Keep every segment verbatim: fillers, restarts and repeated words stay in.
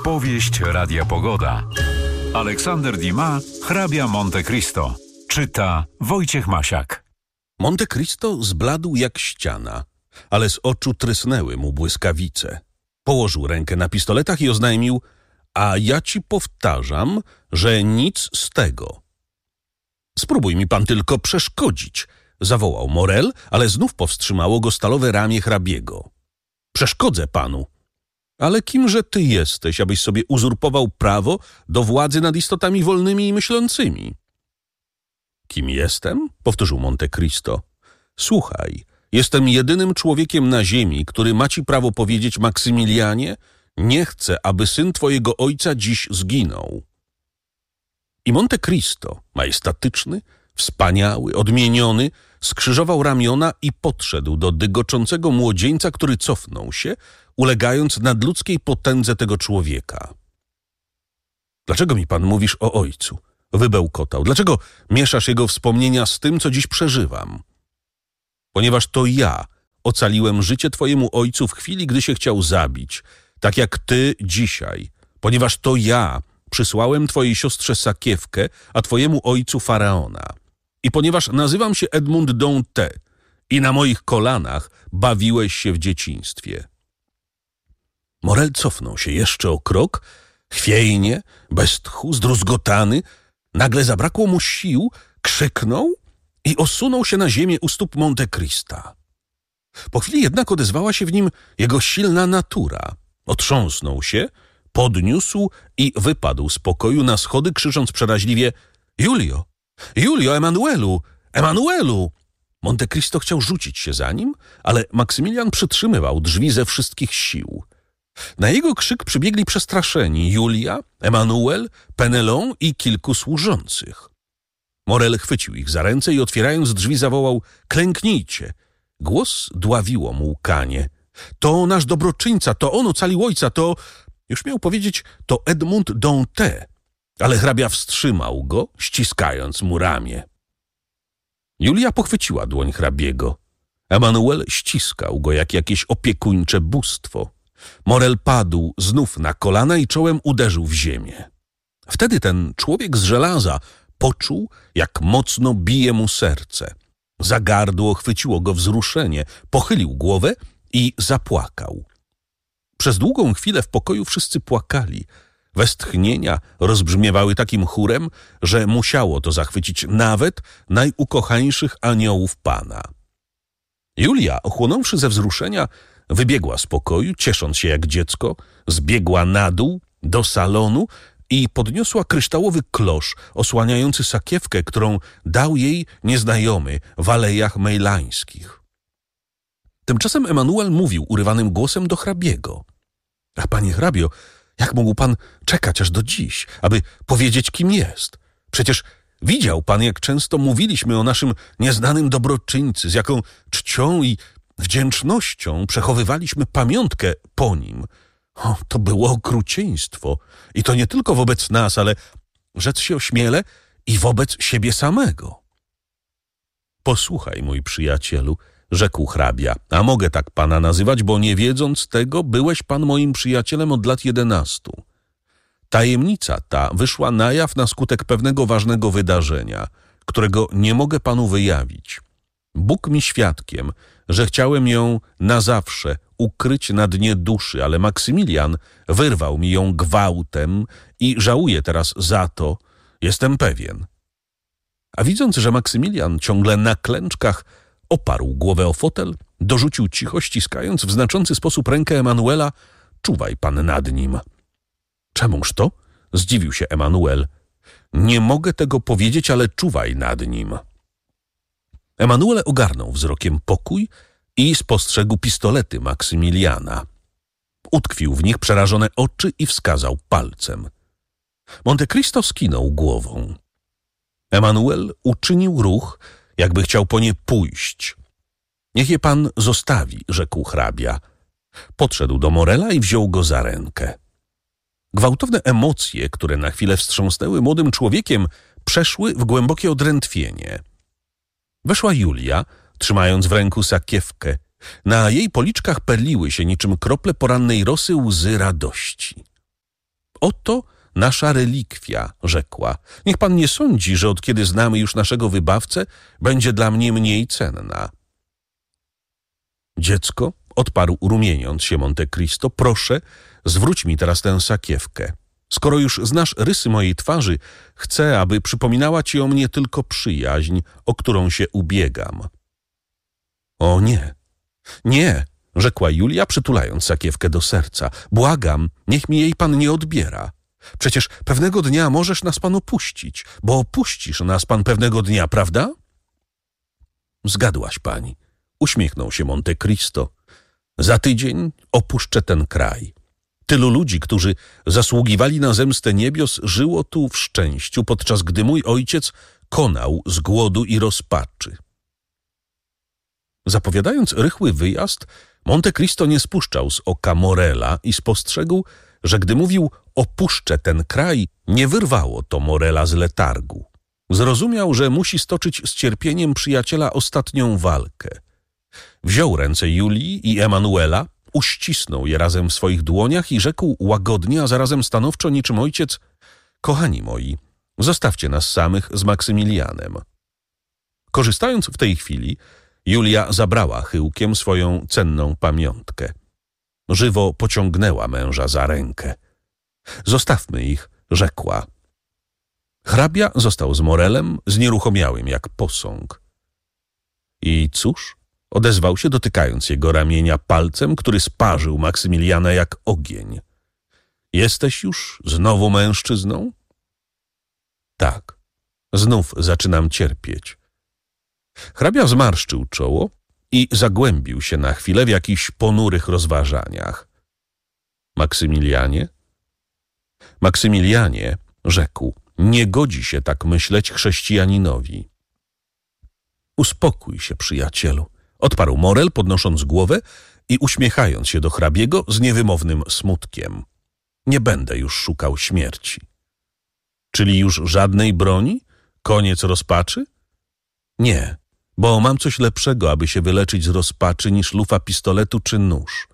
Powieść Radia Pogoda. Aleksander Dumas, Hrabia Monte Cristo. Czyta Wojciech Masiak. Monte Cristo zbladł jak ściana, ale z oczu trysnęły mu błyskawice. Położył rękę na pistoletach i oznajmił: a ja ci powtarzam, że nic z tego. Spróbuj mi pan tylko przeszkodzić, zawołał Morel, ale znów powstrzymało go stalowe ramię hrabiego. Przeszkodzę panu. Ale kimże ty jesteś, abyś sobie uzurpował prawo do władzy nad istotami wolnymi i myślącymi? Kim jestem? Powtórzył Monte Cristo. Słuchaj, jestem jedynym człowiekiem na ziemi, który ma ci prawo powiedzieć: Maksymilianie, nie chcę, aby syn twojego ojca dziś zginął. I Monte Cristo, majestatyczny, wspaniały, odmieniony, skrzyżował ramiona i podszedł do dygoczącego młodzieńca, który cofnął się, ulegając nadludzkiej potędze tego człowieka. Dlaczego mi pan mówisz o ojcu? Wybełkotał. Dlaczego mieszasz jego wspomnienia z tym, co dziś przeżywam? Ponieważ to ja ocaliłem życie twojemu ojcu w chwili, gdy się chciał zabić, tak jak ty dzisiaj. Ponieważ to ja przysłałem twojej siostrze sakiewkę, a twojemu ojcu faraona. I ponieważ nazywam się Edmond Dantes i na moich kolanach bawiłeś się w dzieciństwie. Morel cofnął się jeszcze o krok, chwiejnie, bez tchu, zdruzgotany. Nagle zabrakło mu sił, krzyknął i osunął się na ziemię u stóp Monte Crista. Po chwili jednak odezwała się w nim jego silna natura. Otrząsnął się, podniósł i wypadł z pokoju na schody, krzycząc przeraźliwie: Julio! Julio, Emanuelu! Emanuelu! Monte Cristo chciał rzucić się za nim, ale Maksymilian przytrzymywał drzwi ze wszystkich sił. Na jego krzyk przybiegli przestraszeni Julia, Emanuel, Penelon i kilku służących. Morel chwycił ich za ręce i otwierając drzwi zawołał: klęknijcie! Głos dławiło mu łkanie. To nasz dobroczyńca, to on ocalił ojca, to... Już miał powiedzieć, to Edmond Dantes, ale hrabia wstrzymał go, ściskając mu ramię. Julia pochwyciła dłoń hrabiego. Emanuel ściskał go jak jakieś opiekuńcze bóstwo. Morel padł znów na kolana i czołem uderzył w ziemię. Wtedy ten człowiek z żelaza poczuł, jak mocno bije mu serce. Za gardło chwyciło go wzruszenie, pochylił głowę i zapłakał. Przez długą chwilę w pokoju wszyscy płakali. Westchnienia rozbrzmiewały takim chórem, że musiało to zachwycić nawet najukochańszych aniołów Pana. Julia, ochłonąwszy ze wzruszenia, wybiegła z pokoju, ciesząc się jak dziecko, zbiegła na dół do salonu i podniosła kryształowy klosz osłaniający sakiewkę, którą dał jej nieznajomy w Alejach Mejlańskich. Tymczasem Emanuel mówił urywanym głosem do hrabiego: a panie hrabio, jak mógł pan czekać aż do dziś, aby powiedzieć, kim jest? Przecież widział pan, jak często mówiliśmy o naszym nieznanym dobroczyńcy, z jaką czcią i wdzięcznością przechowywaliśmy pamiątkę po nim. O, to było okrucieństwo. I to nie tylko wobec nas, ale, rzec się ośmielę, i wobec siebie samego. Posłuchaj, mój przyjacielu, rzekł hrabia, a mogę tak pana nazywać, bo nie wiedząc tego, byłeś pan moim przyjacielem od lat jedenastu. Tajemnica ta wyszła na jaw na skutek pewnego ważnego wydarzenia, którego nie mogę panu wyjawić. Bóg mi świadkiem, że chciałem ją na zawsze ukryć na dnie duszy, ale Maksymilian wyrwał mi ją gwałtem i żałuję teraz za to, jestem pewien. A widząc, że Maksymilian ciągle na klęczkach oparł głowę o fotel, dorzucił cicho, ściskając w znaczący sposób rękę Emanuela: czuwaj pan nad nim. Czemuż to? Zdziwił się Emanuel. Nie mogę tego powiedzieć, ale czuwaj nad nim. Emanuel ogarnął wzrokiem pokój i spostrzegł pistolety Maksymiliana. Utkwił w nich przerażone oczy i wskazał palcem. Monte Cristo skinął głową. Emanuel uczynił ruch, jakby chciał po nie pójść. Niech je pan zostawi, rzekł hrabia. Podszedł do Morela i wziął go za rękę. Gwałtowne emocje, które na chwilę wstrząsnęły młodym człowiekiem, przeszły w głębokie odrętwienie. Weszła Julia, trzymając w ręku sakiewkę. Na jej policzkach perliły się niczym krople porannej rosy łzy radości. oto nasza relikwia, rzekła. Niech pan nie sądzi, że od kiedy znamy już naszego wybawcę, będzie dla mnie mniej cenna. Dziecko, odparł rumieniąc się Monte Cristo, proszę, zwróć mi teraz tę sakiewkę. Skoro już znasz rysy mojej twarzy, chcę, aby przypominała ci o mnie tylko przyjaźń, o którą się ubiegam. O nie, nie, rzekła Julia, przytulając sakiewkę do serca. Błagam, niech mi jej pan nie odbiera. Przecież pewnego dnia możesz nas pan opuścić, bo opuścisz nas pan pewnego dnia, prawda? Zgadłaś pani, uśmiechnął się Monte Cristo. Za tydzień opuszczę ten kraj. Tylu ludzi, którzy zasługiwali na zemstę niebios, żyło tu w szczęściu, podczas gdy mój ojciec konał z głodu i rozpaczy. Zapowiadając rychły wyjazd, Monte Cristo nie spuszczał z oka Morela i spostrzegł, że gdy mówił opuszczę ten kraj, nie wyrwało to Morela z letargu. Zrozumiał, że musi stoczyć z cierpieniem przyjaciela ostatnią walkę. Wziął ręce Julii i Emanuela, uścisnął je razem w swoich dłoniach i rzekł łagodnie, a zarazem stanowczo niczym ojciec: kochani moi, zostawcie nas samych z Maksymilianem. Korzystając w tej chwili, Julia zabrała chyłkiem swoją cenną pamiątkę. Żywo pociągnęła męża za rękę. Zostawmy ich, rzekła. Hrabia został z Morelem, znieruchomiałym jak posąg. I cóż? Odezwał się, dotykając jego ramienia palcem, który sparzył Maksymiliana jak ogień. Jesteś już znowu mężczyzną? Tak, znów zaczynam cierpieć. Hrabia zmarszczył czoło i zagłębił się na chwilę w jakichś ponurych rozważaniach. Maksymilianie? Maksymilianie, rzekł, nie godzi się tak myśleć chrześcijaninowi. Uspokój się, przyjacielu, odparł Morel, podnosząc głowę i uśmiechając się do hrabiego z niewymownym smutkiem. Nie będę już szukał śmierci. Czyli już żadnej broni? Koniec rozpaczy? Nie, bo mam coś lepszego, aby się wyleczyć z rozpaczy, niż lufa pistoletu czy nóż.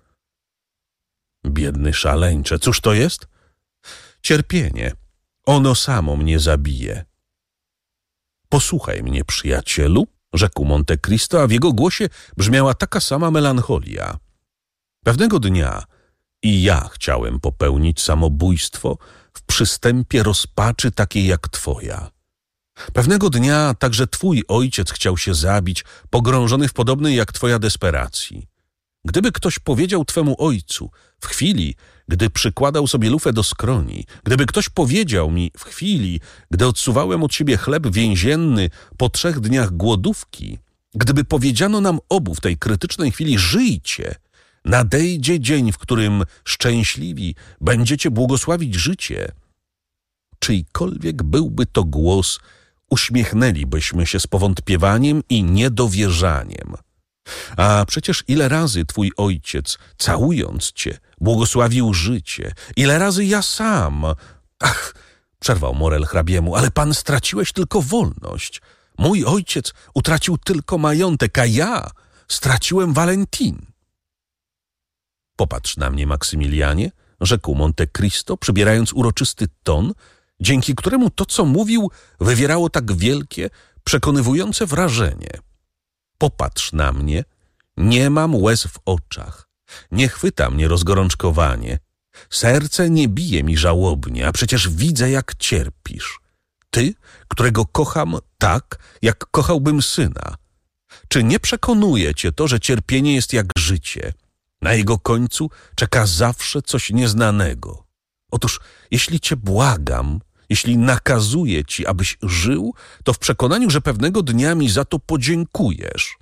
Biedny szaleńcze, cóż to jest? Cierpienie. Ono samo mnie zabije. Posłuchaj mnie, przyjacielu, rzekł Monte Cristo, a w jego głosie brzmiała taka sama melancholia. Pewnego dnia i ja chciałem popełnić samobójstwo w przystępie rozpaczy takiej jak twoja. Pewnego dnia także twój ojciec chciał się zabić, pogrążony w podobnej jak twoja desperacji. Gdyby ktoś powiedział twemu ojcu w chwili, gdy przykładał sobie lufę do skroni, gdyby ktoś powiedział mi w chwili, gdy odsuwałem od siebie chleb więzienny po trzech dniach głodówki, gdyby powiedziano nam obu w tej krytycznej chwili żyjcie, nadejdzie dzień, w którym szczęśliwi będziecie błogosławić życie, czyjkolwiek byłby to głos, uśmiechnęlibyśmy się z powątpiewaniem i niedowierzaniem. A przecież ile razy twój ojciec, całując cię, błogosławił życie, ile razy ja sam... Ach, przerwał Morel hrabiemu, ale pan straciłeś tylko wolność. Mój ojciec utracił tylko majątek, a ja straciłem Valentin. Popatrz na mnie, Maksymilianie, rzekł Monte Cristo, przybierając uroczysty ton, dzięki któremu to, co mówił, wywierało tak wielkie, przekonywujące wrażenie. Popatrz na mnie, nie mam łez w oczach, nie chwyta mnie rozgorączkowanie, serce nie bije mi żałobnie, a przecież widzę, jak cierpisz. Ty, którego kocham tak, jak kochałbym syna. Czy nie przekonuje cię to, że cierpienie jest jak życie? Na jego końcu czeka zawsze coś nieznanego. Otóż, jeśli cię błagam, jeśli nakazuję ci, abyś żył, to w przekonaniu, że pewnego dnia mi za to podziękujesz.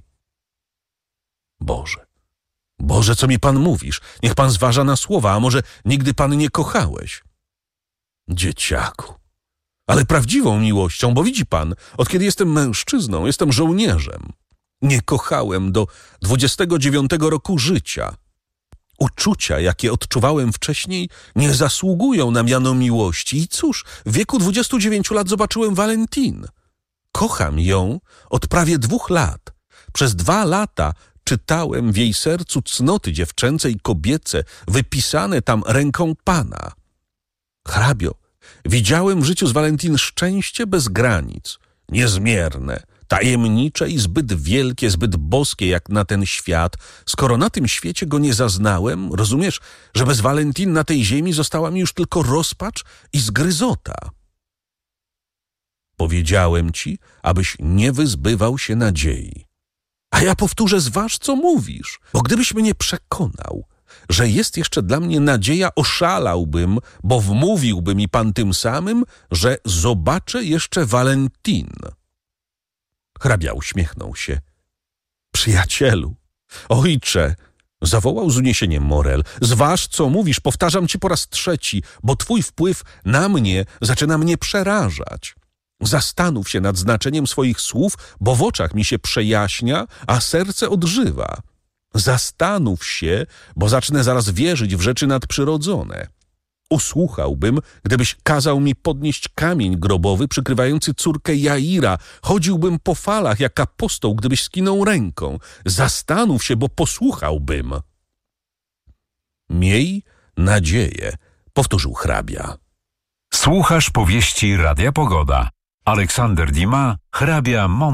Boże, Boże, co mi pan mówisz? Niech pan zważa na słowa, a może nigdy pan nie kochałeś? Dzieciaku, ale prawdziwą miłością, bo widzi pan, od kiedy jestem mężczyzną, jestem żołnierzem. Nie kochałem do dwudziestego dziewiątego roku życia. Uczucia, jakie odczuwałem wcześniej, nie zasługują na miano miłości. I cóż, w wieku dwudziestu dziewięciu lat zobaczyłem Valentin. Kocham ją od prawie dwóch lat. Przez dwa lata czytałem w jej sercu cnoty dziewczęce i kobiece, wypisane tam ręką Pana. Hrabio, widziałem w życiu z Valentin szczęście bez granic, niezmierne, tajemnicze i zbyt wielkie, zbyt boskie jak na ten świat. Skoro na tym świecie go nie zaznałem, rozumiesz, że bez Valentin na tej ziemi została mi już tylko rozpacz i zgryzota. Powiedziałem ci, abyś nie wyzbywał się nadziei. A ja powtórzę, zważ, co mówisz, bo gdybyś mnie przekonał, że jest jeszcze dla mnie nadzieja, oszalałbym, bo wmówiłby mi pan tym samym, że zobaczę jeszcze Valentin. Hrabia uśmiechnął się. Przyjacielu, ojcze, zawołał z uniesieniem Morel, zważ, co mówisz, powtarzam ci po raz trzeci, bo twój wpływ na mnie zaczyna mnie przerażać. Zastanów się nad znaczeniem swoich słów, bo w oczach mi się przejaśnia, a serce odżywa. Zastanów się, bo zacznę zaraz wierzyć w rzeczy nadprzyrodzone. Usłuchałbym, gdybyś kazał mi podnieść kamień grobowy przykrywający córkę Jaira. Chodziłbym po falach jak apostoł, gdybyś skinął ręką. Zastanów się, bo posłuchałbym. Miej nadzieję, powtórzył hrabia. Słuchasz powieści Radia Pogoda. Aleksander Dumas, hrabia Monte